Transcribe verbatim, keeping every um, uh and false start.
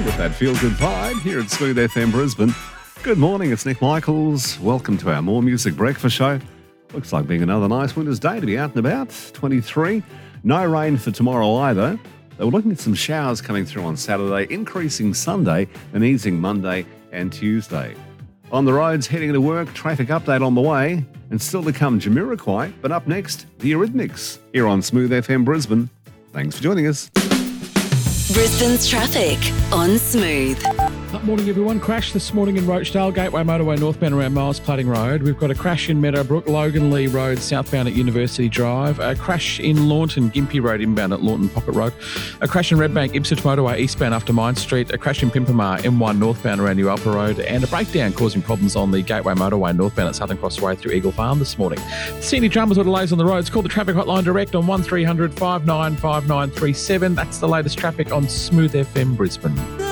with that feel-good vibe here at Smooth F M Brisbane. Good morning, it's Nick Michaels. Welcome to our More Music Breakfast Show. Looks like being another nice winter's day to be out and about. twenty-three. No rain for tomorrow either. They were looking at some showers coming through on Saturday, increasing Sunday and easing Monday and Tuesday. On the roads, heading to work, traffic update on the way, and still to come Jamiroquai, but up next, the Eurythmics, here on Smooth F M Brisbane. Thanks for joining us. Brisbane's traffic on Smooth. Good morning, everyone. Crash this morning in Rochdale, Gateway Motorway northbound around Miles Plating Road. We've got a crash in Meadowbrook, Logan Lee Road southbound at University Drive. A crash in Launton, Gympie Road inbound at Launton Pocket Road. A crash in Redbank, Ipswich Motorway eastbound after Mine Street. A crash in Pimpamar, M one northbound around New Alpha Road. And a breakdown causing problems on the Gateway Motorway northbound at Southern Cross Way through Eagle Farm this morning. See any dramas or delays on the roads? Call the traffic hotline direct on one three hundred five nine five nine three seven. That's the latest traffic on Smooth F M Brisbane.